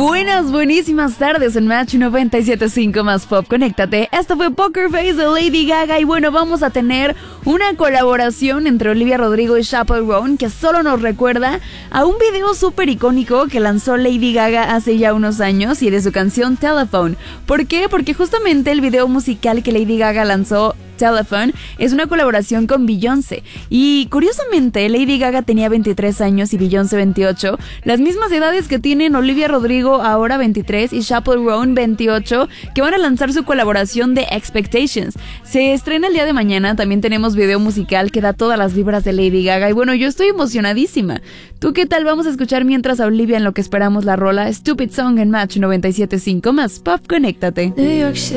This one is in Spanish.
Buenísimas tardes en Match 97.5 más Pop. Conéctate. Esto fue Poker Face de Lady Gaga. Y bueno, vamos a tener una colaboración entre Olivia Rodrigo y Chappell Roan que solo nos recuerda a un video súper icónico que lanzó Lady Gaga hace ya unos años y de su canción Telephone. ¿Por qué? Porque justamente el video musical que Lady Gaga lanzó, Telephone, es una colaboración con Beyoncé. Y curiosamente, Lady Gaga tenía 23 años y Beyoncé 28, las mismas edades que tienen Olivia Rodrigo, ahora 23, y Chappell Roan, 28, que van a lanzar su colaboración de Expectations. Se estrena el día de mañana, también tenemos video musical que da todas las vibras de Lady Gaga. Y bueno, yo estoy emocionadísima. ¿Tú qué tal? Vamos a escuchar mientras a Olivia en lo que esperamos la rola Stupid Song en Match 97.5 más Pop. Conéctate.